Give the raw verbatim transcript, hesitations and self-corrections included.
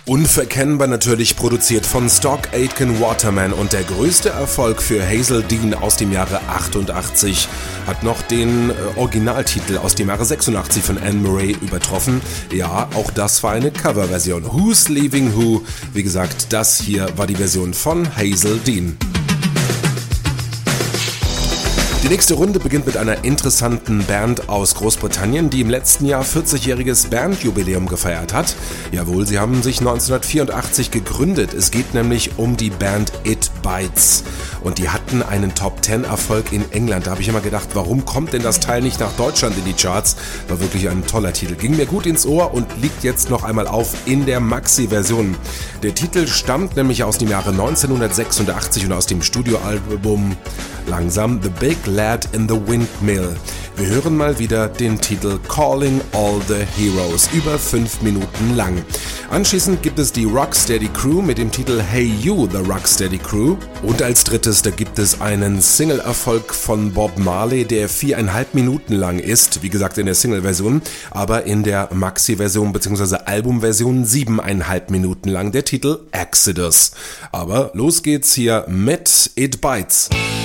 Unverkennbar natürlich produziert von Stock Aitken Waterman und der größte Erfolg für Hazel Dean aus dem Jahre achtundachtzig hat noch den äh, Originaltitel aus dem Jahre sechsundachtzig von Anne Murray übertroffen. Ja, auch das war eine Coverversion. Who's Leaving Who? Wie gesagt, das hier war die Version von Hazel Dean. Die nächste Runde beginnt mit einer interessanten Band aus Großbritannien, die im letzten Jahr vierzigjähriges Bandjubiläum gefeiert hat. Jawohl, sie haben sich neunzehnhundertvierundachtzig gegründet. Es geht nämlich um die Band It Bites. Und die hatten einen Top Ten Erfolg in England. Da habe ich immer gedacht, warum kommt denn das Teil nicht nach Deutschland in die Charts? War wirklich ein toller Titel. Ging mir gut ins Ohr und liegt jetzt noch einmal auf in der Maxi-Version. Der Titel stammt nämlich aus dem Jahre neunzehnhundertsechsundachtzig und aus dem Studioalbum Langsam The Big Lad in the Windmill. Wir hören mal wieder den Titel Calling All the Heroes, über fünf Minuten lang. Anschließend gibt es die Rocksteady Crew mit dem Titel Hey You, The Rocksteady Crew. Und als drittes, da gibt es einen Single-Erfolg von Bob Marley, der viereinhalb Minuten lang ist, wie gesagt in der Single-Version, aber in der Maxi-Version bzw. Album-Version siebeneinhalb Minuten lang, der Titel Exodus. Aber los geht's hier mit It Bites.